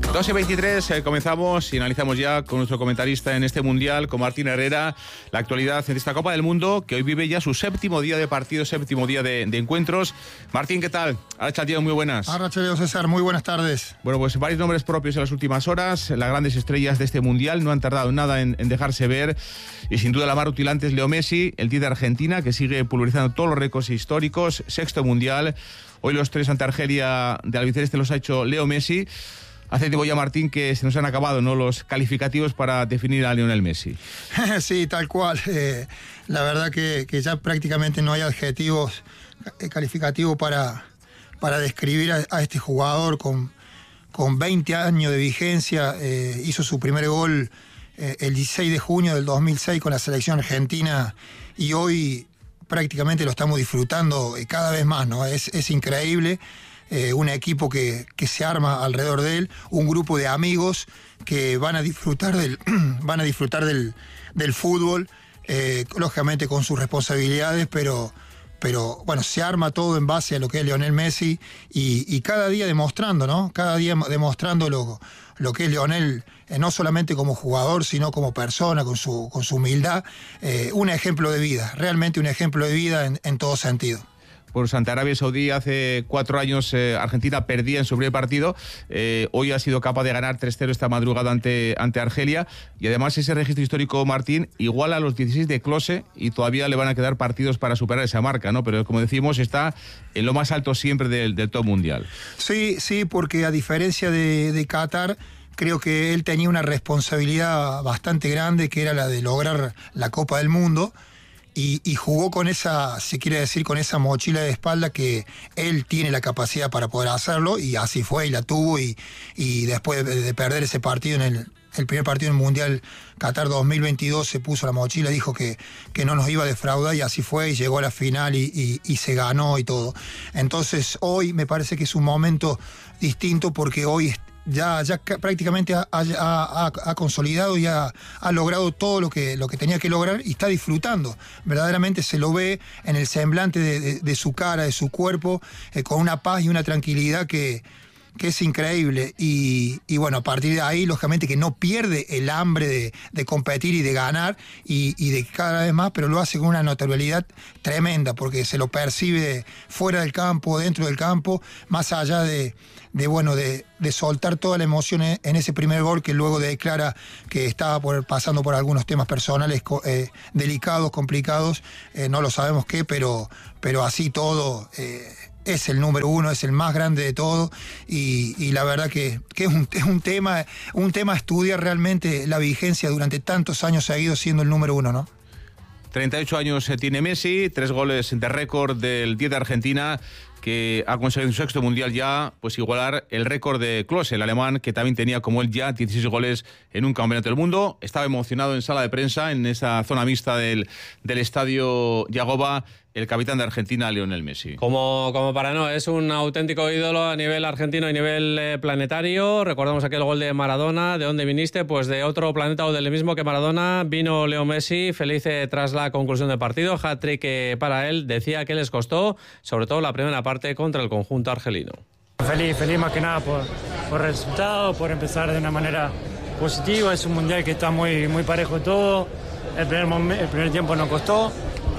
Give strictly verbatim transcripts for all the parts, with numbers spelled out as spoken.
dos y veintitrés, eh, comenzamos y analizamos ya con nuestro comentarista en este Mundial, con Martín Herrera, la actualidad en esta Copa del Mundo, que hoy vive ya su séptimo día de partido, séptimo día de, de encuentros. Martín, ¿qué tal? Arrachaldeón, muy buenas. Arrachaldeón, César, muy buenas tardes. Bueno, pues varios nombres propios en las últimas horas. Las grandes estrellas de este Mundial no han tardado nada en, en dejarse ver. Y sin duda la más rutilante es Leo Messi, el diez de Argentina, que sigue pulverizando todos los récords históricos. Sexto Mundial. Hoy los tres ante Argelia de albiceleste los ha hecho Leo Messi. Hace tiempo ya, Martín, que se nos han acabado, ¿no?, los calificativos para definir a Lionel Messi. Sí, tal cual. Eh, la verdad que, que ya prácticamente no hay adjetivos calificativos para, para describir a, a este jugador con, con veinte años de vigencia. Eh, hizo su primer gol eh, el dieciséis de junio del dos mil seis con la selección argentina y hoy prácticamente lo estamos disfrutando cada vez más, ¿no? Es, es increíble. Eh, un equipo que, que se arma alrededor de él, un grupo de amigos que van a disfrutar del, van a disfrutar del, del fútbol, eh, lógicamente con sus responsabilidades, pero, pero bueno, se arma todo en base a lo que es Lionel Messi y, y cada día demostrando, ¿no? Cada día demostrando lo, lo que es Lionel, eh, no solamente como jugador, sino como persona, con su, con su humildad, eh, un ejemplo de vida, realmente un ejemplo de vida en, en todo sentido. Por Santa Arabia Saudí hace cuatro años eh, Argentina perdía en su primer partido, eh, hoy ha sido capaz de ganar tres cero esta madrugada ante, ante Argelia y además ese registro histórico, Martín, igual a los dieciséis de Klose y todavía le van a quedar partidos para superar esa marca, ¿no? Pero como decimos, está en lo más alto siempre del, del top mundial. Sí, sí, porque a diferencia de, de Qatar, creo que él tenía una responsabilidad bastante grande, que era la de lograr la Copa del Mundo. Y, y jugó con esa, se quiere decir, con esa mochila de espalda que él tiene la capacidad para poder hacerlo, y así fue, y la tuvo, y, y después de, de perder ese partido en el, el primer partido en el Mundial Qatar dos mil veintidós, se puso la mochila, dijo que, que no nos iba a defraudar, y así fue, y llegó a la final y, y, y se ganó y todo. Entonces hoy me parece que es un momento distinto, porque hoy ya, ya prácticamente ha, ha, ha, ha consolidado y ha, ha logrado todo lo que, lo que tenía que lograr y está disfrutando. Verdaderamente se lo ve en el semblante de, de, de su cara, de su cuerpo, eh, con una paz y una tranquilidad que, que es increíble. Y, y bueno, a partir de ahí, lógicamente que no pierde el hambre de, de competir y de ganar y, y de cada vez más, pero lo hace con una naturalidad tremenda, porque se lo percibe fuera del campo, dentro del campo, más allá de, de bueno, de, de soltar toda la emoción en ese primer gol, que luego declara que estaba por, pasando por algunos temas personales eh, delicados, complicados, eh, no lo sabemos qué, pero, pero así todo eh, es el número uno, es el más grande de todo, y, y la verdad que, que es, un, es un tema, un tema a estudiar realmente la vigencia durante tantos años seguidos siendo el número uno, ¿no? treinta y ocho años tiene Messi, tres goles de récord del diez de Argentina, que ha conseguido en su sexto mundial ya pues igualar el récord de Klose, el alemán, que también tenía como él ya dieciséis goles en un campeonato del mundo. Estaba emocionado en sala de prensa, en esa zona mixta del, del estadio Yagoba, el capitán de Argentina, Lionel Messi. Como, como para no, es un auténtico ídolo a nivel argentino y a nivel eh, planetario. Recordamos aquel gol de Maradona. ¿De dónde viniste? Pues de otro planeta o del mismo que Maradona. Vino Leo Messi, feliz eh, tras la conclusión del partido. Hat-trick eh, para él. Decía que les costó, sobre todo la primera parte contra el conjunto argelino. Feliz, feliz más que nada por, por el resultado, por empezar de una manera positiva. Es un mundial que está muy, muy parejo todo. El primer, momen- el primer tiempo nos costó.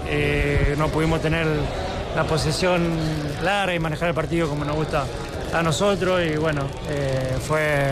Eh, no pudimos tener la posesión clara y manejar el partido como nos gusta a nosotros, y bueno, eh, fue,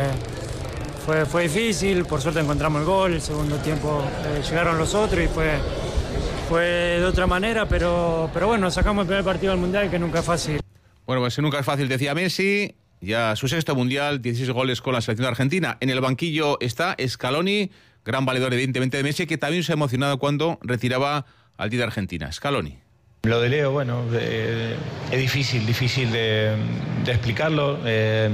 fue, fue difícil. Por suerte encontramos el gol. El segundo tiempo eh, llegaron los otros y fue, fue de otra manera, pero, pero bueno, sacamos el primer partido del Mundial, que nunca es fácil. Bueno, pues nunca es fácil, decía Messi. Ya su sexto mundial, dieciséis goles con la selección argentina. En el banquillo está Scaloni, gran valedor evidentemente de Messi, que también se ha emocionado cuando retiraba al diez de Argentina. Scaloni. Lo de Leo, bueno, eh, es difícil, difícil de, de explicarlo. Eh,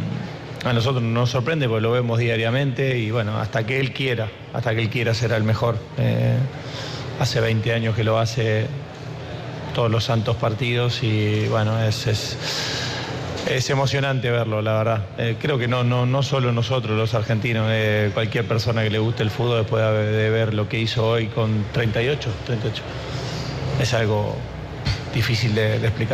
a nosotros nos sorprende porque lo vemos diariamente y bueno, hasta que él quiera, hasta que él quiera será el mejor. Eh, hace veinte años que lo hace todos los santos partidos y bueno, es... es Es emocionante verlo, la verdad. Eh, creo que no, no, no solo nosotros, los argentinos, eh, cualquier persona que le guste el fútbol después de, de ver lo que hizo hoy con treinta y ocho, treinta y ocho. Es algo difícil de, de explicar.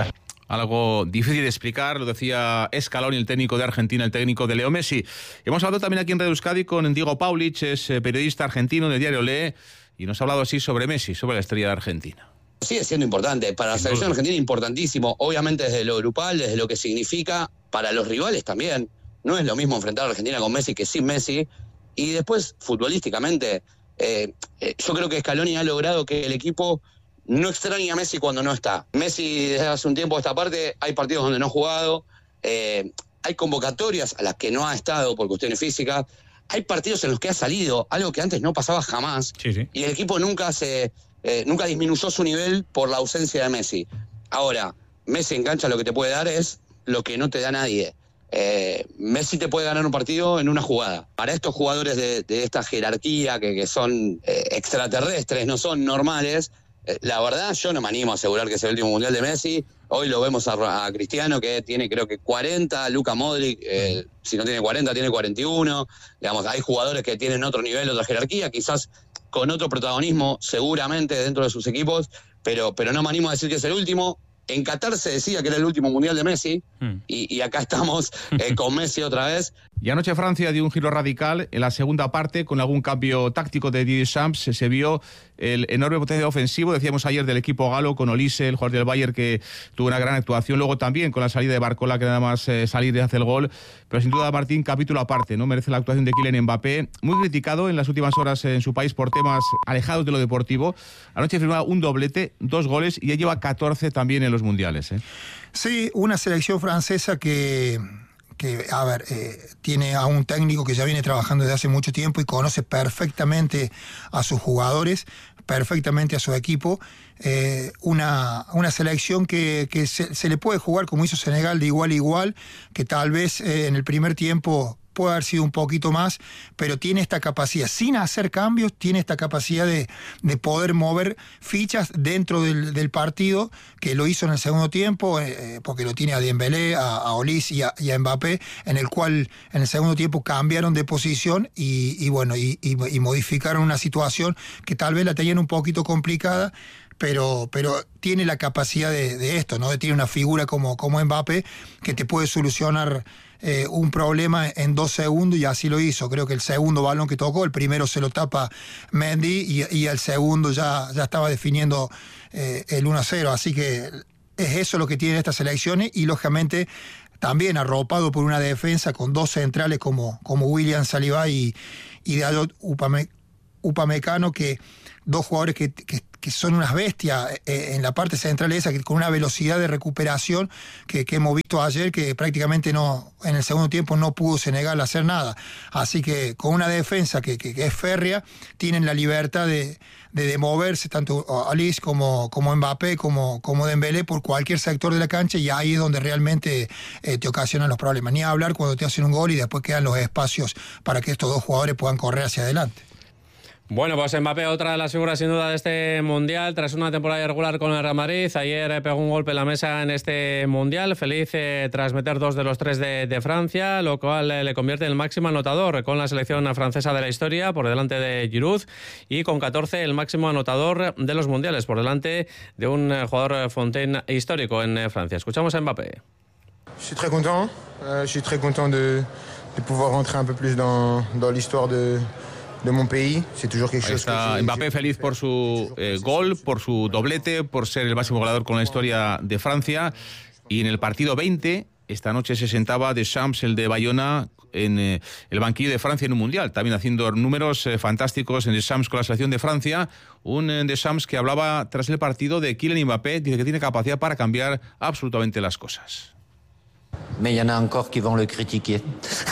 Algo difícil de explicar, lo decía Scaloni, el técnico de Argentina, el técnico de Leo Messi. Hemos hablado también aquí en Radio Euskadi con Diego Paulich, es periodista argentino del diario Le, y nos ha hablado así sobre Messi, sobre la estrella de Argentina. Sigue siendo importante, para la selección argentina importantísimo, obviamente desde lo grupal, desde lo que significa, para los rivales también. No es lo mismo enfrentar a Argentina con Messi que sin Messi. Y después, futbolísticamente, eh, eh, yo creo que Scaloni ha logrado que el equipo no extraña a Messi cuando no está. Messi desde hace un tiempo a esta parte, hay partidos donde no ha jugado, eh, hay convocatorias a las que no ha estado por cuestiones físicas, hay partidos en los que ha salido, algo que antes no pasaba jamás, sí, sí. Y el equipo nunca se eh, nunca disminuyó su nivel por la ausencia de Messi. Ahora, Messi en cancha lo que te puede dar es lo que no te da nadie. Eh, Messi te puede ganar un partido en una jugada. Para estos jugadores de, de esta jerarquía que, que son eh, extraterrestres, no son normales, la verdad, yo no me animo a asegurar que es el último mundial de Messi. Hoy lo vemos a, a Cristiano, que tiene creo que cuarenta, Luka Modric, eh, si no tiene cuarenta, tiene cuarenta y uno. Digamos, hay jugadores que tienen otro nivel, otra jerarquía, quizás con otro protagonismo, seguramente dentro de sus equipos, pero, pero no me animo a decir que es el último. En Qatar se decía que era el último mundial de Messi, mm. y, y acá estamos eh, con Messi otra vez. Y anoche Francia dio un giro radical en la segunda parte, con algún cambio táctico de Didier Deschamps. Se vio el enorme potencial ofensivo, decíamos ayer, del equipo galo, con Olise, el jugador del Bayern, que tuvo una gran actuación. Luego también con la salida de Barcola, que nada más eh, salir y hace el gol. Pero sin duda, Martín, capítulo aparte, ¿no? Merece la actuación de Kylian Mbappé, muy criticado en las últimas horas en su país por temas alejados de lo deportivo. Anoche firmaba un doblete, dos goles, y ya lleva catorce también en los mundiales, ¿eh? Sí, una selección francesa que... que, a ver, eh, tiene a un técnico que ya viene trabajando desde hace mucho tiempo y conoce perfectamente a sus jugadores, perfectamente a su equipo. Eh, una, una selección que, que se, se le puede jugar como hizo Senegal de igual a igual, que tal vez eh, en el primer tiempo puede haber sido un poquito más, pero tiene esta capacidad, sin hacer cambios, tiene esta capacidad de, de poder mover fichas dentro del, del partido, que lo hizo en el segundo tiempo, eh, porque lo tiene a Dembélé, a, a Olise y a, y a Mbappé, en el cual en el segundo tiempo cambiaron de posición y, y bueno, y, y, y modificaron una situación que tal vez la tenían un poquito complicada, pero, pero tiene la capacidad de, de esto, ¿no? De tener una figura como, como Mbappé que te puede solucionar Eh, un problema en dos segundos, y así lo hizo. Creo que el segundo balón que tocó, el primero se lo tapa Mendy y, y el segundo ya, ya estaba definiendo eh, el uno a cero, así que es eso lo que tienen estas selecciones, y lógicamente también arropado por una defensa con dos centrales como, como William Saliba y, y Dayot Upame, Upamecano, que dos jugadores que, que que son unas bestias eh, en la parte central esa, que con una velocidad de recuperación que, que hemos visto ayer, que prácticamente no, en el segundo tiempo no pudo Senegal hacer nada. Así que con una defensa que, que, que es férrea, tienen la libertad de, de, de moverse, tanto Olise como, como Mbappé, como, como Dembélé, por cualquier sector de la cancha, y ahí es donde realmente eh, te ocasionan los problemas. Ni hablar cuando te hacen un gol y después quedan los espacios para que estos dos jugadores puedan correr hacia adelante. Bueno, pues Mbappé, otra de las figuras sin duda de este Mundial, tras una temporada irregular con el Real Madrid. Ayer pegó un golpe en la mesa en este Mundial, feliz eh, tras meter dos de los tres de, de Francia, lo cual eh, le convierte en el máximo anotador con la selección francesa de la historia, por delante de Giroud, y con catorce el máximo anotador de los Mundiales, por delante de un eh, jugador Fontaine histórico en eh, Francia. Escuchamos a Mbappé. Je suis très content, euh, je suis très content de, de pouvoir rentrer un peu plus dans, dans l'histoire de... de mon pays. C'est toujours quelque chose. Está que Mbappé feliz por su eh, gol, por su doblete, por ser el máximo goleador con la historia de Francia. Y en el partido veinte, esta noche se sentaba Deschamps, el de Bayona, en eh, el banquillo de Francia en un mundial, también haciendo números eh, fantásticos en Deschamps con la selección de Francia. Un eh, Deschamps que hablaba tras el partido de Kylian Mbappé, dice que tiene capacidad para cambiar absolutamente las cosas. Mais il y en a encore qui vont le critiquer.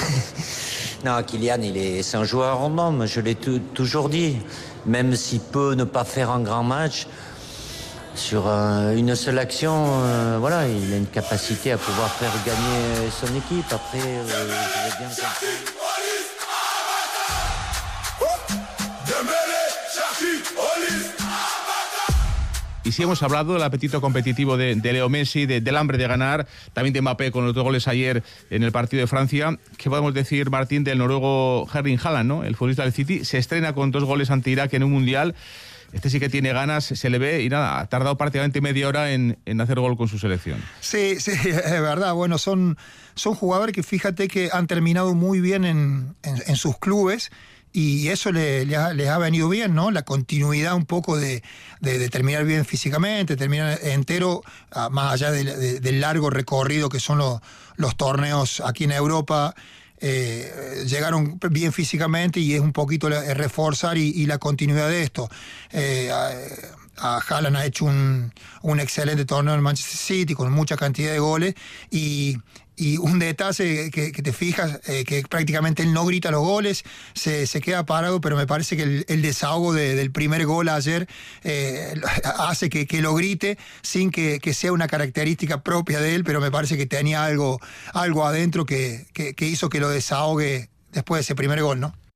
Non, Kylian, il est, c'est un joueur en homme, je l'ai tout, toujours dit. Même s'il peut ne pas faire un grand match, sur euh, une seule action, euh, voilà, il a une capacité à pouvoir faire gagner son équipe. Après, euh, je vais bien comprendre. Y si hemos hablado del apetito competitivo de, de Leo Messi, de, del hambre de ganar, también de Mbappé con los dos goles ayer en el partido de Francia, ¿qué podemos decir, Martín, del noruego Erling Haaland, ¿no? El futbolista del City se estrena con dos goles ante Irak en un mundial este sí que tiene ganas, se le ve, y nada, ha tardado prácticamente media hora en, en hacer gol con su selección. Sí, sí, es verdad. Bueno, son, son jugadores que fíjate que han terminado muy bien en, en, en sus clubes, y eso le, le ha, les ha venido bien, ¿no? La continuidad un poco de, de, de terminar bien físicamente, terminar entero, más allá de, de, del largo recorrido que son los, los torneos aquí en Europa. Eh, llegaron bien físicamente, y es un poquito la, reforzar y, y la continuidad de esto. Eh, a, a Haaland ha hecho un, un excelente torneo en Manchester City con mucha cantidad de goles, y Y un detalle que, que te fijas, eh, que prácticamente él no grita los goles, se, se queda parado, pero me parece que el, el desahogo de, del primer gol ayer eh, hace que, que lo grite sin que, que sea una característica propia de él, pero me parece que tenía algo, algo adentro que, que, que hizo que lo desahogue después de ese primer gol, ¿no?